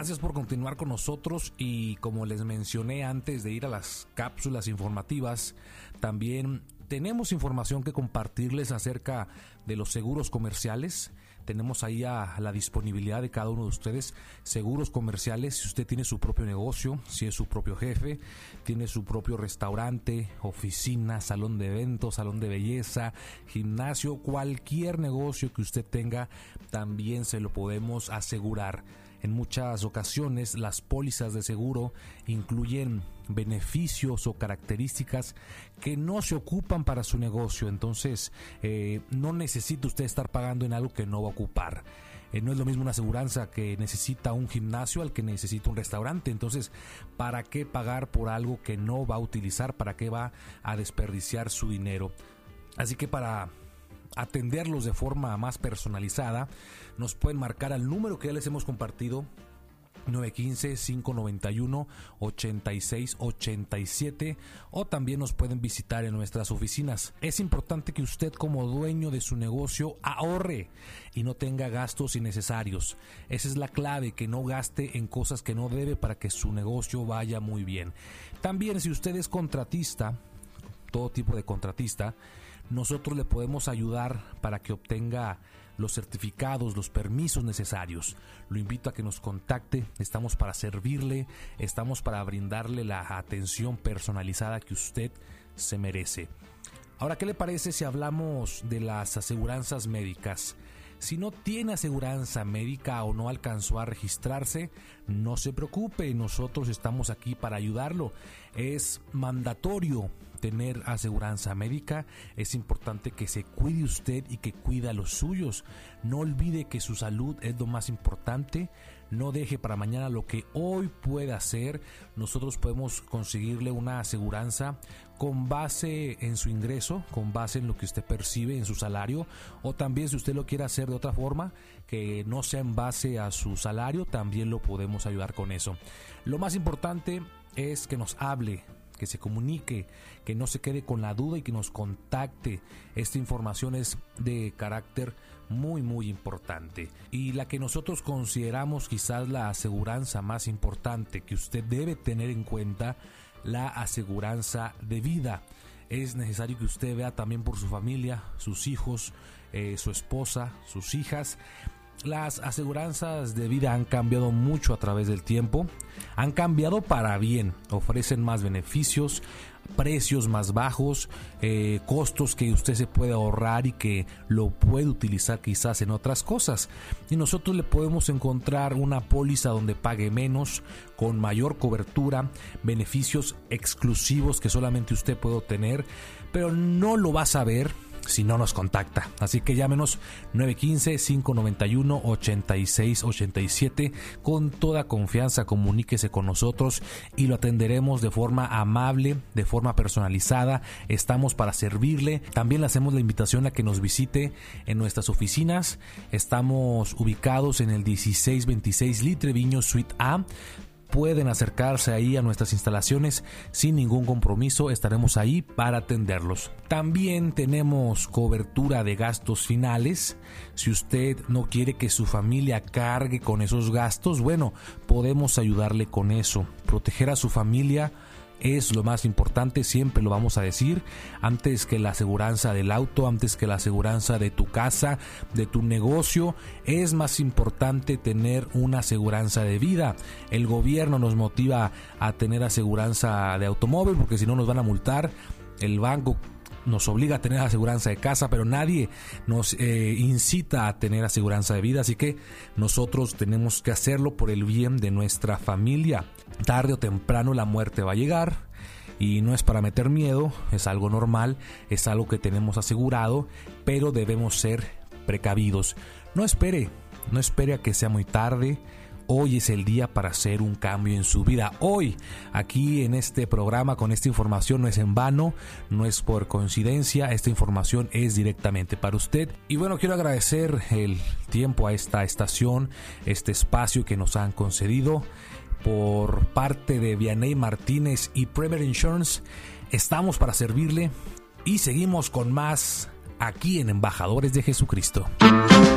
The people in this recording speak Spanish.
Gracias por continuar con nosotros y como les mencioné antes de ir a las cápsulas informativas, también tenemos información que compartirles acerca de los seguros comerciales. Tenemos ahí a la disponibilidad de cada uno de ustedes seguros comerciales. Si usted tiene su propio negocio, si es su propio jefe, tiene su propio restaurante, oficina, salón de eventos, salón de belleza, gimnasio, cualquier negocio que usted tenga, también se lo podemos asegurar. En muchas ocasiones las pólizas de seguro incluyen beneficios o características que no se ocupan para su negocio, entonces no necesita usted estar pagando en algo que no va a ocupar. No es lo mismo una aseguranza que necesita un gimnasio al que necesita un restaurante, entonces ¿para qué pagar por algo que no va a utilizar? ¿Para qué va a desperdiciar su dinero? Así que para atenderlos de forma más personalizada, nos pueden marcar al número que ya les hemos compartido, 915-591-8687, o también nos pueden visitar en nuestras oficinas. Es importante que usted como dueño de su negocio ahorre y no tenga gastos innecesarios. Esa es la clave, que no gaste en cosas que no debe para que su negocio vaya muy bien. También si usted es contratista, todo tipo de contratista, nosotros le podemos ayudar para que obtenga los certificados, los permisos necesarios. Lo invito a que nos contacte, estamos para servirle, estamos para brindarle la atención personalizada que usted se merece. Ahora, ¿qué le parece si hablamos de las aseguranzas médicas? Si no tiene aseguranza médica o no alcanzó a registrarse, no se preocupe, nosotros estamos aquí para ayudarlo. Es mandatorio tener aseguranza médica. Es importante que se cuide usted y que cuide a los suyos. No olvide que su salud es lo más importante. No deje para mañana lo que hoy puede hacer. Nosotros podemos conseguirle una aseguranza con base en su ingreso, con base en lo que usted percibe en su salario, o también si usted lo quiere hacer de otra forma, que no sea en base a su salario, también lo podemos ayudar con eso. Lo más importante es que nos hable, que se comunique, que no se quede con la duda y que nos contacte. Esta información es de carácter muy importante, y la que nosotros consideramos quizás la aseguranza más importante que usted debe tener en cuenta, la aseguranza de vida. Es necesario que usted vea también por su familia, sus hijos, su esposa, sus hijas. Las aseguranzas de vida han cambiado mucho a través del tiempo, han cambiado para bien, ofrecen más beneficios, precios más bajos, costos que usted se puede ahorrar y que lo puede utilizar quizás en otras cosas. Y nosotros le podemos encontrar una póliza donde pague menos, con mayor cobertura, beneficios exclusivos que solamente usted puede obtener, pero no lo va a saber si no nos contacta. Así que llámenos 915-591-8687. Con toda confianza comuníquese con nosotros y lo atenderemos de forma amable, de forma personalizada. Estamos para servirle. También le hacemos la invitación a que nos visite en nuestras oficinas. Estamos ubicados en el 1626 Litre Viño Suite A. Pueden acercarse ahí a nuestras instalaciones sin ningún compromiso, estaremos ahí para atenderlos. También tenemos cobertura de gastos finales. Si usted no quiere que su familia cargue con esos gastos, bueno, podemos ayudarle con eso. Proteger a su familia es lo más importante, siempre lo vamos a decir, antes que la aseguranza del auto, antes que la aseguranza de tu casa, de tu negocio. Es más importante tener una aseguranza de vida. El gobierno nos motiva a tener aseguranza de automóvil porque si no nos van a multar. El banco nos obliga a tener aseguranza de casa, pero nadie nos incita a tener aseguranza de vida, así que nosotros tenemos que hacerlo por el bien de nuestra familia. Tarde o temprano la muerte va a llegar y no es para meter miedo, es algo normal, es algo que tenemos asegurado, pero debemos ser precavidos. No espere a que sea muy tarde. Hoy es el día para hacer un cambio en su vida. Hoy, aquí en este programa, con esta información, no es en vano, no es por coincidencia. Esta información es directamente para usted. Y bueno, quiero agradecer el tiempo a esta estación, este espacio que nos han concedido. Por parte de Vianey Martínez y Premier Insurance, estamos para servirle y seguimos con más aquí en Embajadores de Jesucristo.